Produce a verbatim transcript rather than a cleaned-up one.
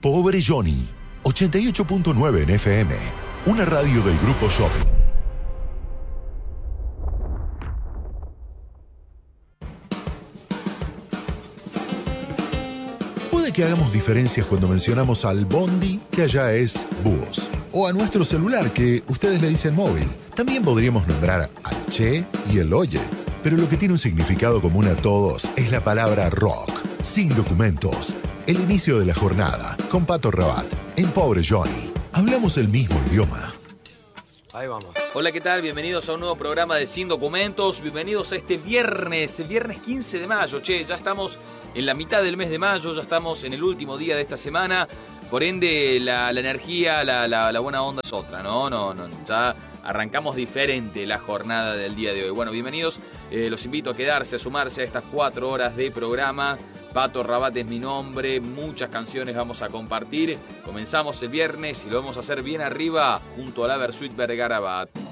Pobre Johnny, ochenta y ocho punto nueve en F M, una radio del Grupo Shopping. Puede que hagamos diferencias cuando mencionamos al bondi, que allá es búhos, o a nuestro celular, que ustedes le dicen móvil. También podríamos nombrar al che y el oye, pero lo que tiene un significado común a todos es la palabra rock, sin documentos. El inicio de la jornada, con Pato Rabat, en Pobre Johnny. Hablamos el mismo idioma. Ahí vamos. Hola, ¿qué tal? Bienvenidos a un nuevo programa de Sin Documentos. Bienvenidos a este viernes, viernes quince de mayo. Che, ya estamos en la mitad del mes de mayo, ya estamos en el último día de esta semana. Por ende, la, la energía, la, la, la buena onda es otra, ¿no? No, no, ya arrancamos diferente la jornada del día de hoy. Bueno, bienvenidos. Eh, los invito a quedarse, a sumarse a estas cuatro horas de programa. Pato Rabat es mi nombre, muchas canciones vamos a compartir. Comenzamos el viernes y lo vamos a hacer bien arriba junto a la Versuit Vergarabat.